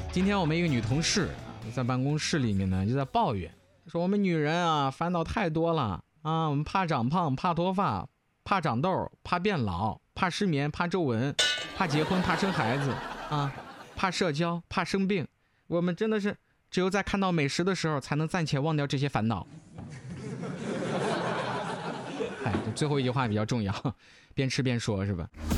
今天我们一个女同事在办公室里面呢，就在抱怨说我们女人啊烦恼太多了啊，我们怕长胖，怕脱发，怕长痘，怕变老，怕失眠，怕皱纹，怕结婚，怕生孩子啊，怕社交，怕生病。我们真的是只有在看到美食的时候才能暂且忘掉这些烦恼。最后一句话比较重要，边吃边说是吧？